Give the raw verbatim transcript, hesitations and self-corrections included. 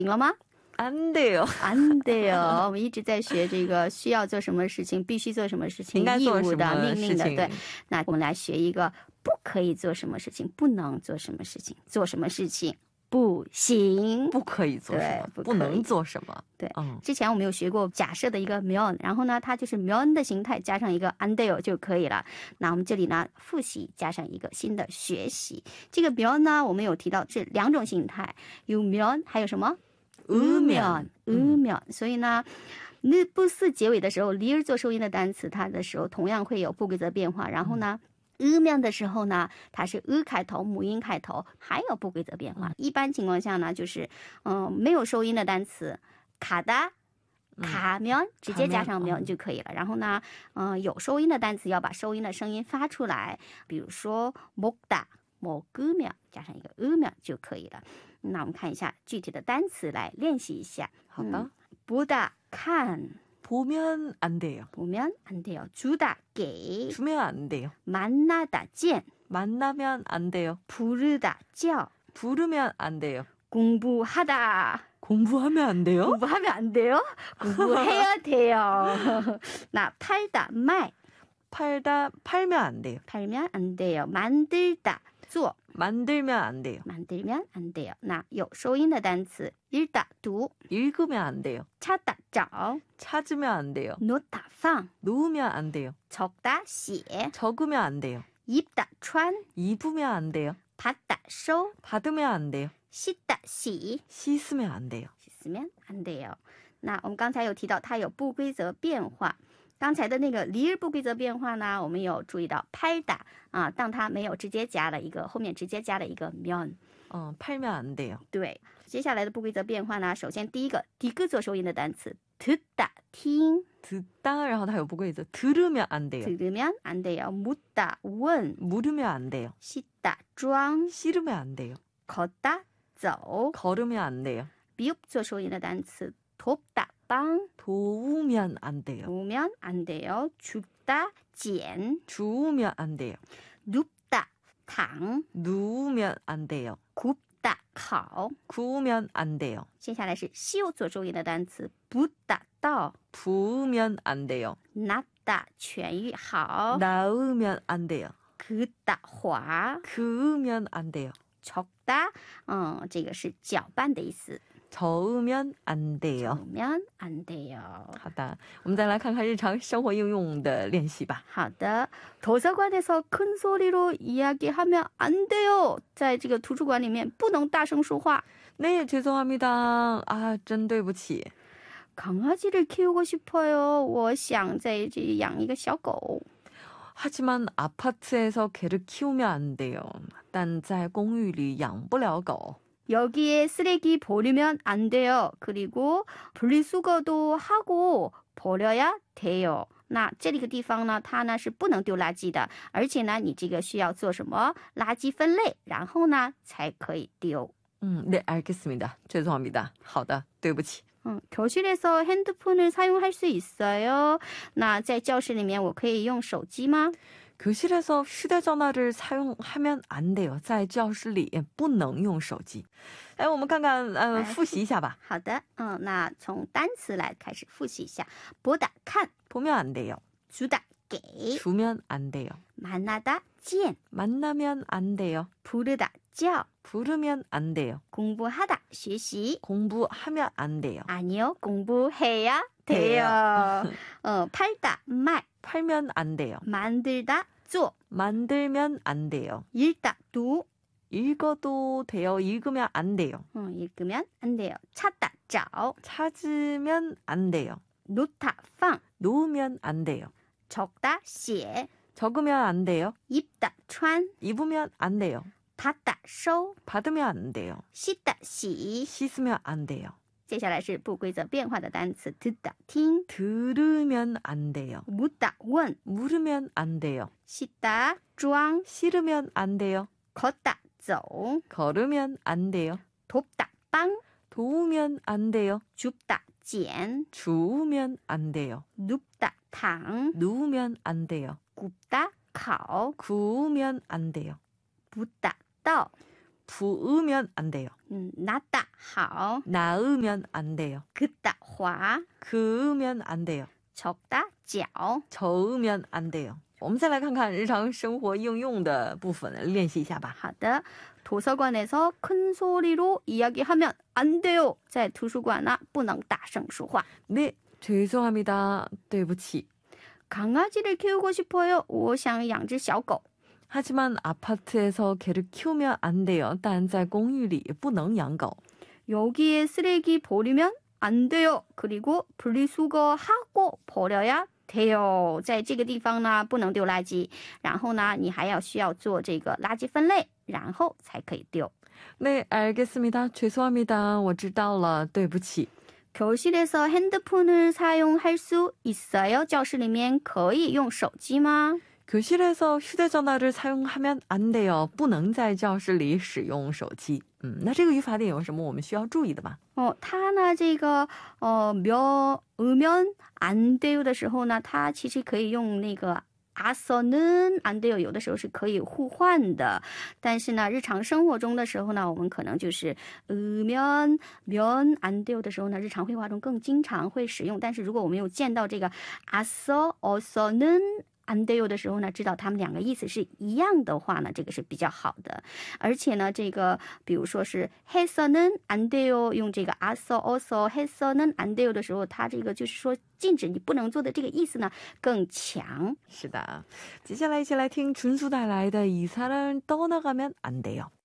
赢了吗？ 안 돼요. 安对哦，我们一直在学这个需要做什么事情，必须做什么事情，义务的、命令的，对。那我们来学一个不可以做什么事情，不能做什么事情，做什么事情不行， 不可以做什么，不能做什么。 对，之前我们有学过假设的一个면，然后呢，它就是면的形态加上一个안 돼요就可以了。那我们这里呢，复习加上一个新的学习。这个면呢，我们有提到这两种形态，有면，还有什么？ 으면, 으면. 所以呢，不是结尾的时候，离儿做收音的单词，它的时候同样会有不规则变化。然后呢， 으면的时候呢，它是 으 开头，母音开头，还有不规则变化。一般情况下呢，就是嗯没有收音的单词， 가다, 가면直接加上면就可以了。然后呢，嗯有收音的单词要把收音的声音发出来，比如说 먹다, 먹으면加上一个 으면就可以了。 那我们看一下具体的单词来练习一下。好的， 보다, 看 보면 안 돼요. 보면 안 돼요. 주다, 给 주면 안 돼요. 만나다, 见 만나면 안 돼요. 부르다, 叫 부르면 안 돼요. 공부하다, 공부하면 안 돼요? 공부하면 안 돼요? 공부해야 돼요. 나 팔다, 卖 팔다, 팔면 안 돼요. 팔면 안 돼요. 만들다, 做 만들면 안 돼요. 만들면 안 돼요. 那有收音的单词 읽다, 读 읽으면 안 돼요. 찾다, 找 찾으면 안 돼요. 놓다, 放 놓으면 안 돼요. 적다, 写 적으면 안 돼요. 입다, 穿 입으면 안 돼요. 받다, 收 받으면 안 돼요. 씻다, 洗 씻으면 안 돼요. 씻으면 안 돼요. 那我们刚才有提到它有不规则变化。 刚才的那个离儿不规则变化呢，我们有注意到팔다啊，当它没有直接加了一个后面直接加了一个면， 어, 팔면 안 돼요. 对，接下来的不规则变化呢，首先第一个디귿做收音的单词 듣다 听 듣다 然后它有不规则 들으면 안 돼요. 들으면 안 돼요. 묻다 问 물으면 안 돼요. 씻다 装 씻으면 안 돼요. 걷다 走 걸으면 안 돼요. 비읍做收音的单词 돕다 帮 도우면 안 돼요. 도우면 안 돼요. 줍다 捡 주우면 안 돼요. 눕다 躺 누우면 안 돼요. 굽다 烤 구우면 안 돼요. 接下来是修做周音的单词 붓다 到 부으면 안 돼요. 낫다 痊愈好 나으면 안 돼요. 긋다 滑 그으면 안 돼요. 적다 嗯这个是搅拌的意思 저으면 안 돼요. 저으면 안 돼요. 好的，我们再来看看日常生活应用的练习吧。 好的， 도서관에서 큰 소리로 이야기하면 안 돼요. 在这个图书馆里面不能大声说话。 네, 죄송합니다. 아, 真对不起. 강아지를 키우고 싶어요. 我想在这里养一个小狗。 하지만 아파트에서 개를 키우면 안 돼요. 但在公寓里养不了狗。 여기에 쓰레기 버리면 안 돼요. 그리고 분리수거도 하고 버려야 돼요. 那这个地方呢，它呢是不能丢垃圾的，而且呢，你这个需要做什么垃圾分类，然后呢才可以丢。 음, 네, 알겠습니다. 죄송합니다. 好的，对不起。 음, 교실에서 핸드폰을 사용할 수 있어요. 那在教室里面我可以用手机吗？ 교실에서 휴대전화를 사용하면 안 돼요. 在教室里不能用手机。来，我们看看呃复习一下吧。 好的，嗯，那从单词来开始复习一下。보다看 보면 안 돼요. 주다 给 주면 안 돼요. 만나다 见 만나면 안 돼요. 부르다 叫 부르면 안 돼요. 공부하다 学习 공부하면 안 돼요. 아니요, 공부해야 돼요. 어, 팔다 卖 팔면 안 돼요. 만들다 做 만들면 안 돼요. 읽다 读 읽어도 돼요. 읽으면 안 돼요. 어, 읽으면 안 돼요. 찾다 找 찾으면 안 돼요. 놓다 放 놓으면 안 돼요. 적다 写 적으면 안 돼요. 입다 穿 입으면 안 돼요. 받다 收 받으면 안 돼요. 씻다 洗 씻으면 안 돼요. 接下来是不规则变化的单词 듣다 听 들으면 안 돼요. 묻다 问 물으면 안 돼요. 씻다 装 싫으면 안 돼요. 걷다 走 걸으면 안 돼요. 돕다 帮 도우면 안 돼요. 줍다 捡 주우면 안 돼요. 눕다 躺 누우면 안 돼요. 굽다 烤 구우면 안 돼요. 붓다 倒 부으면 안 돼요. 음, 낫다 好 나으면 안 돼요. 긋다 滑 그으면 안 돼요. 적다 脚 저으면 안 돼요. 我们再来看看日常生活应用的部分，练习一下吧。 好的 도서관에서 큰 소리로 이야기하면 안 돼요. 在图书馆呢不能大声说话 네, 죄송합니다. 对不起. 강아지를 키우고 싶어요. 我想养只小狗 하지만 아파트에서 개를 키우면 안 돼요. 但在公寓里不能养狗. 여기에 쓰레기 버리면 안 돼요. 그리고 분리수거하고 버려야 돼요. 在这个地方呢不能丢垃圾，然后呢你还要需要做这个垃圾分类，然后才可以丢。 네, 알겠습니다. 죄송합니다. 我知道了. 对不起. 교실에서 핸드폰을 사용할 수 있어요? 教室里面可以用手机吗？ 교실에서 휴대전화를 사용하면 안 돼요. 不能在教室里使用手机. 음, 那这个语法点有什么我们需要注意的吗？ 어, 它呢这个呃며 으면 안 돼요的时候呢，它其实可以用那个 아서는 안 돼요， 有的时候是可以互换的，但是呢日常生活中的时候呢，我们可能就是으면 면 안 돼요的时候呢，日常会话中更经常会使用，但是如果我们有见到这个 아서 어서는 안 돼요的时候呢，知道他们两个意思是一样的话呢，这个是比较好的。而且呢，这个比如说是 해서는 안 돼요， 用这个 아서 어서 해서는 안 돼요的时候，它这个就是说禁止你不能做的这个意思呢更强。 是的，接下来一起来听纯素带来的이 사람 떠나가면 안 돼요。